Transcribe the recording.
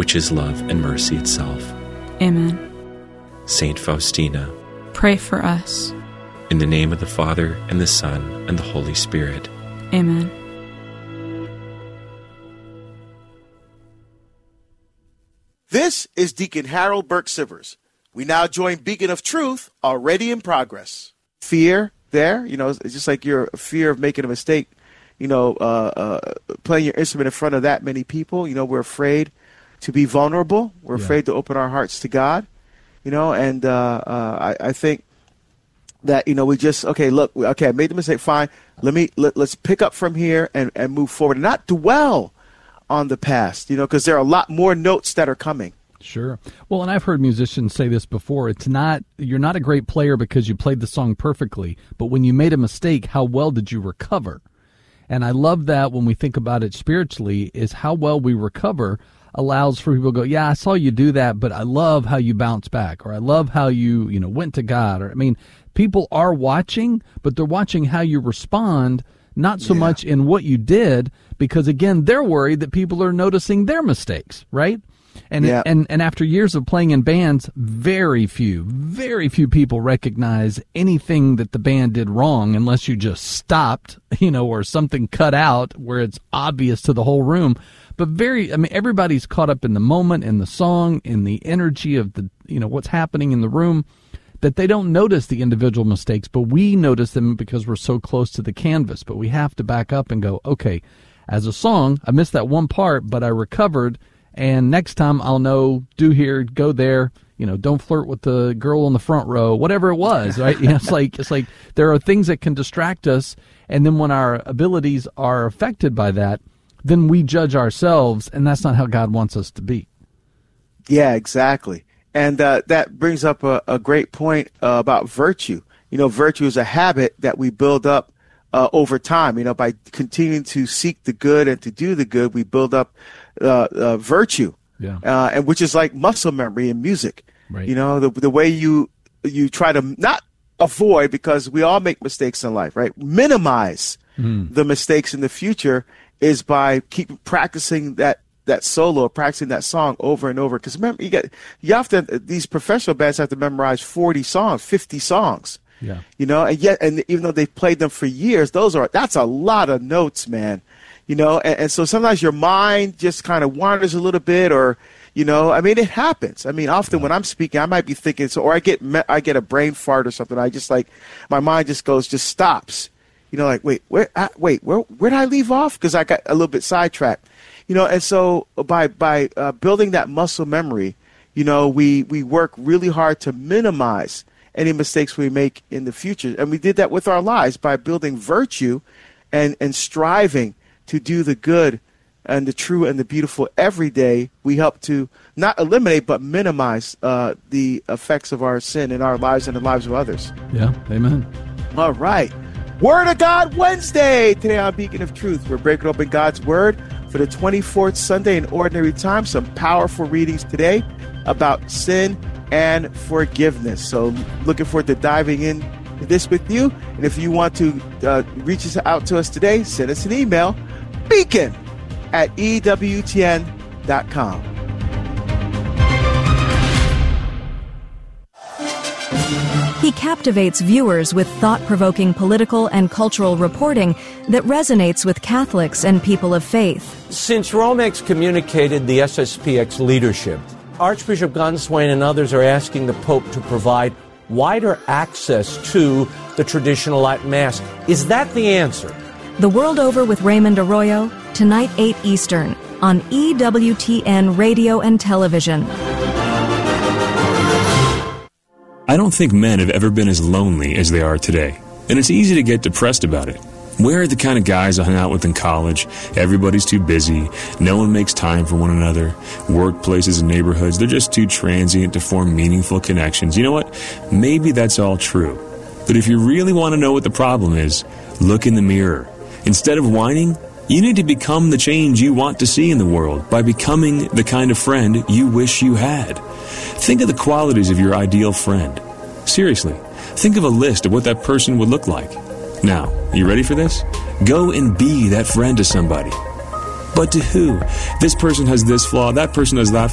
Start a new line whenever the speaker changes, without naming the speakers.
which is love and mercy itself.
Amen.
Saint Faustina,
Pray for us.
in the name of the Father, and the Son, and the Holy Spirit.
Amen.
This is Deacon Harold Burke-Sivers. We now join Beacon of Truth, already in progress. Fear there, it's just like your fear of making a mistake, playing your instrument in front of that many people. We're afraid to be vulnerable. We're afraid to open our hearts to God, and I think that, we just, I made the mistake, fine. Let's pick up from here and move forward and not dwell on the past, because there are a lot more notes that are coming.
Sure. Well, and I've heard musicians say this before. You're not a great player because you played the song perfectly, but when you made a mistake, how well did you recover? And I love that when we think about it spiritually, is how well we recover allows for people to go, yeah, I saw you do that, but I love how you bounce back, or I love how you, went to God. People are watching, but they're watching how you respond, not so much in what you did, because again, they're worried that people are noticing their mistakes, right? And and after years of playing in bands, very few people recognize anything that the band did wrong unless you just stopped, or something cut out where it's obvious to the whole room. But everybody's caught up in the moment, in the song, in the energy of the, what's happening in the room, that they don't notice the individual mistakes, but we notice them because we're so close to the canvas. But we have to back up and go, okay, as a song, I missed that one part, but I recovered. And next time I'll know, do here, go there, don't flirt with the girl in the front row, whatever it was, right? It's like there are things that can distract us. And then when our abilities are affected by that, then we judge ourselves, and that's not how God wants us to be.
Yeah, exactly. And that brings up a great point about virtue. Virtue is a habit that we build up over time. By continuing to seek the good and to do the good, we build up virtue, and which is like muscle memory in music. Right. The way you try to not avoid, because we all make mistakes in life, right? Minimize the mistakes in the future is by keep practicing that solo, practicing that song over and over. Because remember, these professional bands have to memorize 40 songs, 50 songs. Yeah. And even though they've played them for years, that's a lot of notes, man. And so sometimes your mind just kind of wanders a little bit, or, it happens. Often when I'm speaking, I might be thinking, or I get a brain fart or something. I just my mind just stops. Wait, where did I leave off? Because I got a little bit sidetracked. And so by building that muscle memory, we work really hard to minimize any mistakes we make in the future. And we did that with our lives by building virtue and striving to do the good and the true and the beautiful every day. We help to not eliminate, but minimize the effects of our sin in our lives and the lives of others.
Yeah, amen.
All right. Word of God Wednesday. Today on Beacon of Truth, we're breaking open God's Word for the 24th Sunday in Ordinary Time. Some powerful readings today about sin and forgiveness. So looking forward to diving in this with you. And if you want to reach out to us today, send us an email, beacon@ewtn.com.
He captivates viewers with thought-provoking political and cultural reporting that resonates with Catholics and people of faith.
Since Rome excommunicated the SSPX leadership, Archbishop Ganswein and others are asking the Pope to provide wider access to the traditional Latin Mass. Is that the answer?
The World Over with Raymond Arroyo, tonight 8 Eastern, on EWTN Radio and Television.
I don't think men have ever been as lonely as they are today, and it's easy to get depressed about it. We're the kind of guys I hung out with in college. Everybody's too busy. No one makes time for one another. Workplaces and neighborhoods, they're just too transient to form meaningful connections. You know what? Maybe that's all true. But if you really want to know what the problem is, look in the mirror. Instead of whining, you need to become the change you want to see in the world by becoming the kind of friend you wish you had. Think of the qualities of your ideal friend. Seriously, think of a list of what that person would look like. Now, you ready for this? Go and be that friend to somebody. But to who? This person has this flaw, that person has that